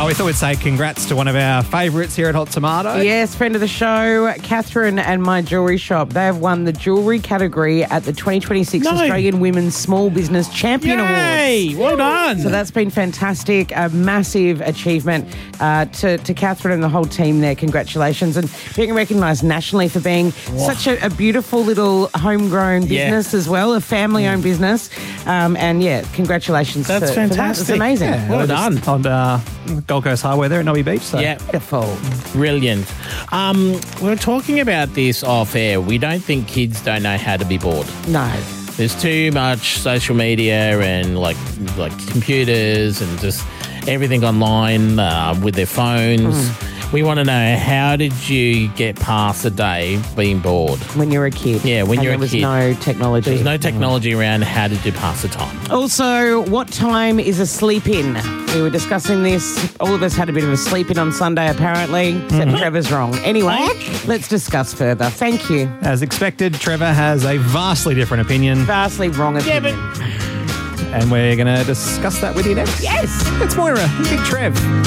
we thought we'd say congrats to one of our favourites here at Hot Tomato. Yes, friend of the show, Catherine and My Jewellery Shop. They have won the jewellery category at the 2026 Australian Women's Small Business Champion Yay! Awards. Well done. So that's been fantastic, a massive achievement to Catherine and the whole team there. Congratulations. And being recognised nationally for being such a beautiful little homegrown business as well, a family-owned business. And congratulations. That's for fantastic. that. It's amazing. Yeah, Well done. On Gold Coast Highway there at Nobby Beach. So. Yeah, Beautiful. brilliant. We're talking about this off air. We don't think kids don't know how to be bored. No. There's too much social media and like computers and just everything online with their phones. We want to know, how did you get past a day being bored? When you were a kid. Yeah, when and you're a there kid. was no technology. There was no technology around. How did you pass the time? Also, what time is a sleep-in? We were discussing this. All of us had a bit of a sleep-in on Sunday, apparently, except Trevor's wrong. Anyway, let's discuss further. Thank you. As expected, Trevor has a vastly different opinion, Vastly wrong opinion. and we're going to discuss that with you next. Yes! It's Moira, Big Trev.